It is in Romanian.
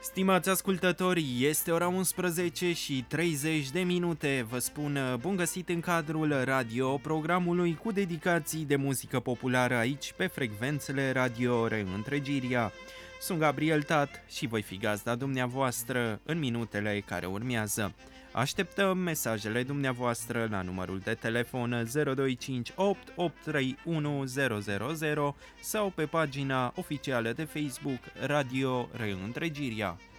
Stimați ascultători, este ora 11 și 30 de minute. Vă spun bun găsit în cadrul radio, programului cu dedicații de muzică populară aici pe frecvențele Radio Reîntregirea. Sunt Gabriel Tat și voi fi gazda dumneavoastră în minutele care urmează. Așteptăm mesajele dumneavoastră la numărul de telefon 0258 831 000 sau pe pagina oficială de Facebook Radio Reîntregirea.